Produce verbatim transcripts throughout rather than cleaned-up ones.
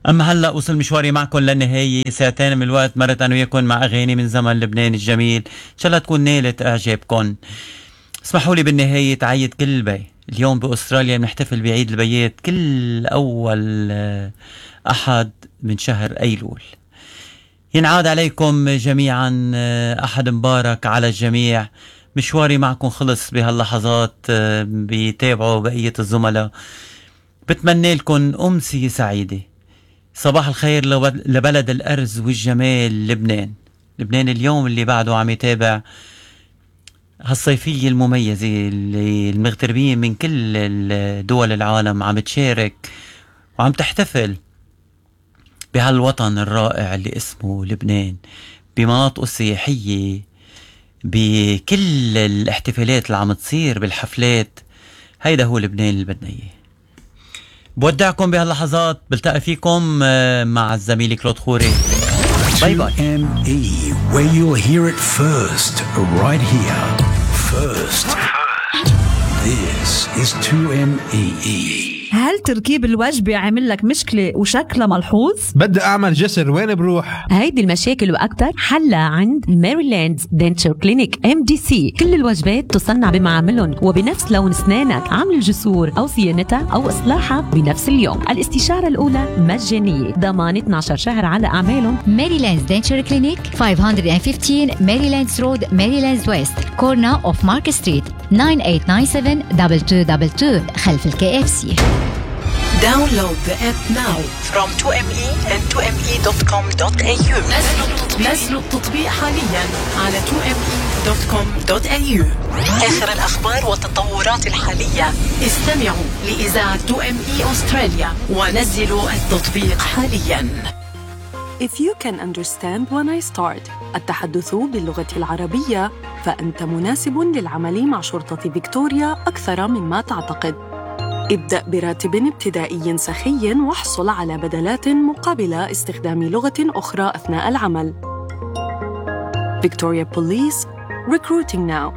أما هلأ وصل مشواري معكم للنهاية، ساعتين من الوقت مرت أنا وياكم مع أغاني من زمن لبنان الجميل، إن شاء الله تكون نالت إعجابكم. اسمحوا لي بالنهاية تعيد كل بي. اليوم بأستراليا بنحتفل بعيد البيات كل أول أحد من شهر أيلول. ينعاد عليكم جميعا أحد مبارك على الجميع. مشواري معكم خلص بهاللحظات، بيتابعوا بقية الزملاء. بتمنى لكم أمسية سعيدة. صباح الخير لبلد الأرز والجمال لبنان. لبنان اليوم اللي بعده عم يتابع هالصيفية المميزة اللي المغتربين من كل دول العالم عم تشارك وعم تحتفل بهالوطن الرائع اللي اسمه لبنان، بمناطقه السياحية، بكل الاحتفالات اللي عم تصير بالحفلات. هيدا هو لبنان اللي بدنا اياه. بودعكم بهاللحظات، بلتقي فيكم مع الزميل كلود خوري. باي باي. تو إم إي where you'll hear it first, right here. First. This is تو إم إي. هل تركيب الوجبة عامل لك مشكلة وشكلها ملحوظ؟ بدي أعمل جسر، وين بروح؟ هيدي المشاكل وأكتر حلها عند ميريلاند دنتشر كلينيك إم دي سي. كل الوجبات تصنع بمعاملهم وبنفس لون أسنانك، عمل الجسور أو صيانتها أو إصلاحها بنفس اليوم. الاستشارة الأولى مجانية، ضمان اثني عشر شهر على أعمالهم. ميريلاند دنتشر كلينيك خمسمية وخمستاشر ميريلاند رود، ميريلاند ويست، كورنا أوف مارك ستريت، تسعة ثمانية تسعة سبعة اثنين اثنين اثنين اثنين خلف الكي اف سي. Download the app now from تو إم إي and تو إم إي دوت كوم دوت إيه يو. نزلوا التطبيق حاليا على تو إم إي دوت كوم دوت إيه يو. آخر الأخبار والتطورات الحالية. استمعوا لإذاعة تو إم إي أستراليا ونزلوا التطبيق حاليا. If you can understand when I start التحدث باللغة العربية، فأنت مناسب للعمل مع شرطة فيكتوريا أكثر مما تعتقد. ابدأ براتب ابتدائي سخي واحصل على بدلات مقابل استخدام لغة أخرى أثناء العمل. Victoria Police, recruiting now.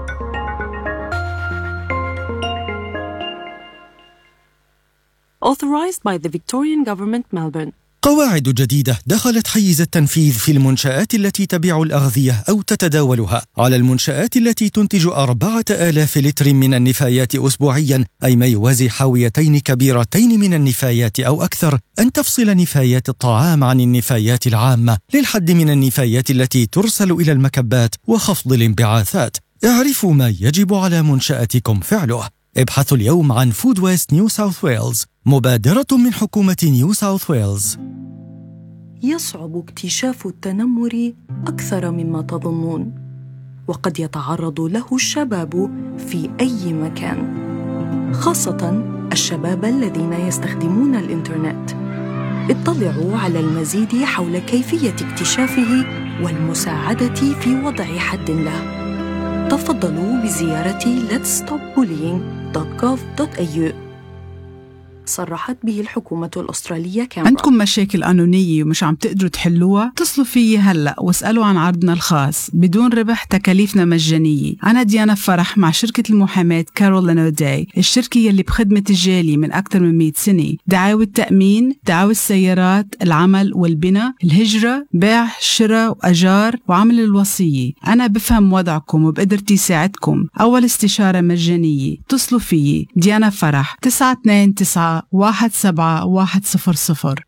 Authorized by the Victorian Government, Melbourne. قواعد جديدة دخلت حيز التنفيذ في المنشآت التي تبيع الأغذية أو تتداولها. على المنشآت التي تنتج أربعة آلاف لتر من النفايات أسبوعياً، أي ما يوازي حاويتين كبيرتين من النفايات أو أكثر، أن تفصل نفايات الطعام عن النفايات العامة للحد من النفايات التي ترسل إلى المكبات وخفض الانبعاثات. اعرفوا ما يجب على منشأتكم فعله. ابحثوا اليوم عن فود ويست نيو ساوث ويلز، مبادرة من حكومة نيو ساوث ويلز. يصعب اكتشاف التنمر أكثر مما تظنون، وقد يتعرض له الشباب في أي مكان، خاصة الشباب الذين يستخدمون الإنترنت. اطلعوا على المزيد حول كيفية اكتشافه والمساعدة في وضع حد له. تفضلوا بزيارة let's stop bullying دوت جوف دوت إيه يو. صرحت به الحكومة الأسترالية كامبرا. عندكم مشاكل قانونية ومش عم تقدروا تحلوها؟ اتصلوا فيي هلأ واسألوا عن عرضنا الخاص بدون ربح، تكاليفنا مجانية. أنا ديانا فرح مع شركة المحاماة كارولين أوداي، الشركة يلي بخدمة الجالية من أكثر من مئة سنة. دعاوى التأمين، دعاوى السيارات، العمل والبناء، الهجرة، بيع، شراء وأجار، وعمل الوصية. أنا بفهم وضعكم وبقدرتي ساعدكم. أول استشارة مجانية. اتصلوا فيي ديانا فرح تسعة اثنين تسعة واحد سبعة واحد صفر صفر.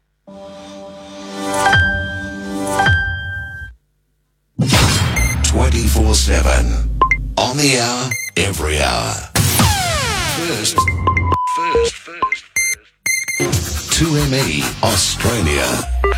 twenty-four seven on the hour, every hour. First, first, first, first. تو إم إي Australia.